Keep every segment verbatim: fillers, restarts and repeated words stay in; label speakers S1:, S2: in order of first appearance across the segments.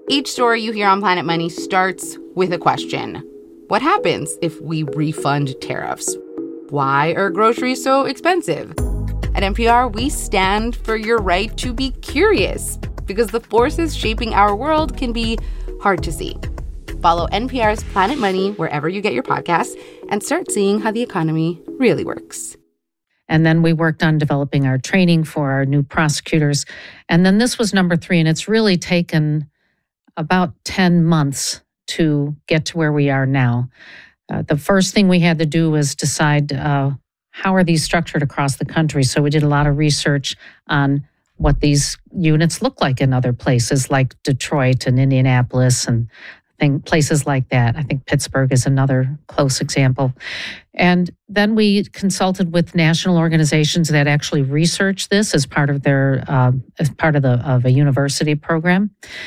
S1: Each story you hear on Planet Money starts with a question. What happens if we refund tariffs? Why are groceries so expensive? At N P R, we stand for your right to be curious, because the forces shaping our world can be hard to see. Follow N P R's Planet Money wherever you get your podcasts and start seeing how the economy really works.
S2: And then we worked on developing our training for our new prosecutors. And then this was number three, and it's really taken about ten months to get to where we are now. Uh, the first thing we had to do was decide uh, how are these structured across the country. So we did a lot of research on what these units look like in other places like Detroit and Indianapolis and thing, places like that. I think Pittsburgh is another close example. And then we consulted with national organizations that actually research this as part of their uh, as part of the of a university program.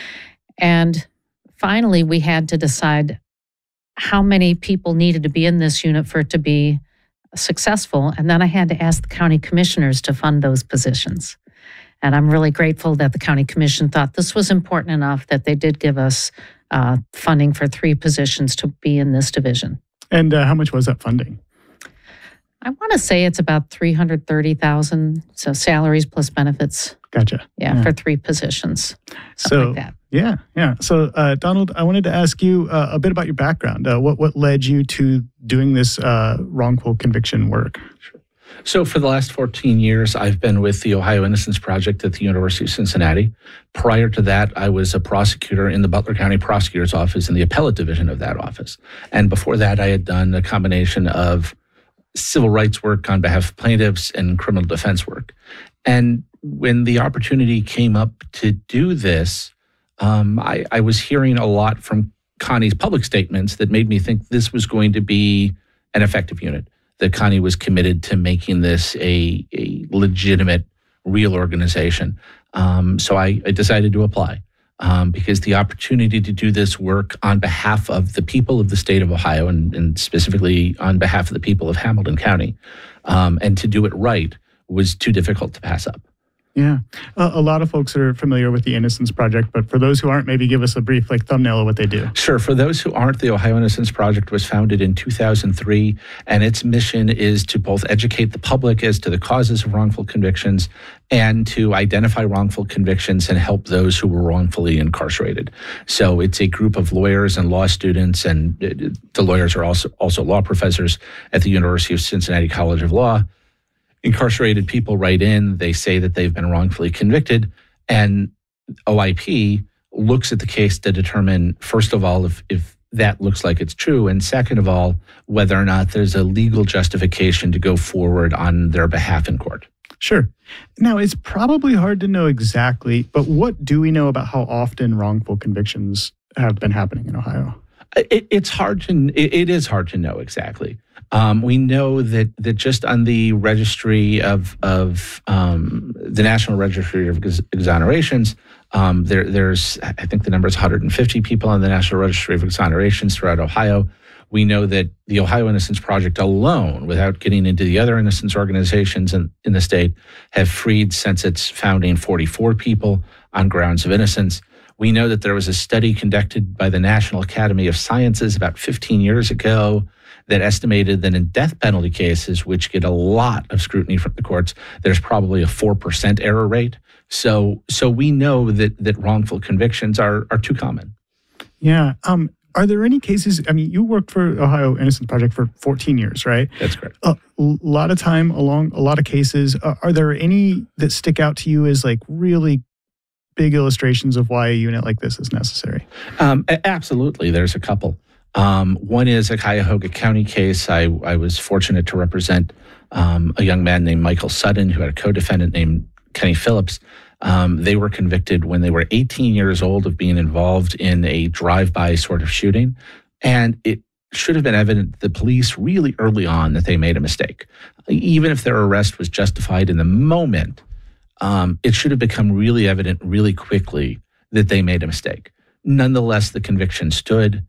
S2: And finally, we had to decide how many people needed to be in this unit for it to be successful. And then I had to ask the county commissioners to fund those positions. And I'm really grateful that the county commission thought this was important enough that they did give us uh, funding for three positions to be in this division.
S3: And uh, how much was that funding?
S2: I want to say it's about three hundred thirty thousand dollars, so salaries plus benefits.
S3: Gotcha.
S2: Yeah, yeah. For three positions, something
S3: so,
S2: like that.
S3: Yeah, yeah. So, uh, Donald, I wanted to ask you uh, a bit about your background. Uh, what what led you to doing this uh, wrongful conviction work?
S4: Sure. So for the last fourteen years, I've been with the Ohio Innocence Project at the University of Cincinnati. Prior to that, I was a prosecutor in the Butler County Prosecutor's Office in the appellate division of that office. And before that, I had done a combination of civil rights work on behalf of plaintiffs and criminal defense work. And when the opportunity came up to do this, um, I, I was hearing a lot from Connie's public statements that made me think this was going to be an effective unit, that Connie was committed to making this a, a legitimate, real organization. Um, so I, I decided to apply um, because the opportunity to do this work on behalf of the people of the state of Ohio and, and specifically on behalf of the people of Hamilton County um, and to do it right was too difficult to pass up.
S3: Yeah. Uh, a lot of folks are familiar with the Innocence Project, but for those who aren't, maybe give us a brief like thumbnail of what they do.
S4: Sure. For those who aren't, the Ohio Innocence Project was founded in two thousand three, and its mission is to both educate the public as to the causes of wrongful convictions and to identify wrongful convictions and help those who were wrongfully incarcerated. So it's a group of lawyers and law students, and the lawyers are also, also law professors at the University of Cincinnati College of Law. Incarcerated people write in, they say that they've been wrongfully convicted, and O I P looks at the case to determine, first of all, if, if that looks like it's true, and second of all, whether or not there's a legal justification to go forward on their behalf in court.
S3: Sure. Now, it's probably hard to know exactly, but what do we know about how often wrongful convictions have been happening in Ohio?
S4: It, it's hard to, it, it is hard to know exactly. Um, we know that that just on the registry of of um, the National Registry of Ex- Exonerations, um, there there's I think the number is one hundred fifty people on the National Registry of Exonerations throughout Ohio. We know that the Ohio Innocence Project alone, without getting into the other innocence organizations in, in the state, have freed since its founding forty-four people on grounds of innocence. We know that there was a study conducted by the National Academy of Sciences about fifteen years ago that estimated that in death penalty cases, which get a lot of scrutiny from the courts, there's probably a four percent error rate. So so we know that that wrongful convictions are are too common.
S3: Yeah. Um, are there any cases, I mean, you worked for Ohio Innocence Project for fourteen years, right?
S4: That's correct.
S3: A lot of time along a lot of cases. Uh, are there any that stick out to you as like really big illustrations of why a unit like this is necessary?
S4: Um, absolutely. There's a couple. Um, one is a Cuyahoga County case. I, I was fortunate to represent um, a young man named Michael Sutton who had a co-defendant named Kenny Phillips. Um, they were convicted when they were eighteen years old of being involved in a drive-by sort of shooting. And it should have been evident to the police really early on that they made a mistake. Even if their arrest was justified in the moment, um, it should have become really evident really quickly that they made a mistake. Nonetheless, the conviction stood.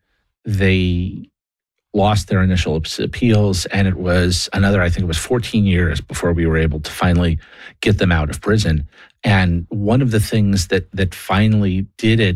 S4: They lost their initial appeals, and it was another, I think it was fourteen years before we were able to finally get them out of prison. And one of the things that that finally did it